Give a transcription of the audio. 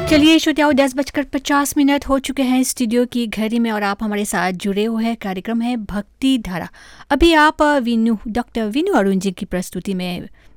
चलिए श्रोताओं, 10:50 हो चुके हैं स्टूडियो की घड़ी में और आप हमारे साथ जुड़े हुए हैं। कार्यक्रम है भक्ति धारा। अभी आप डॉक्टर विनु अरुण जी की प्रस्तुति में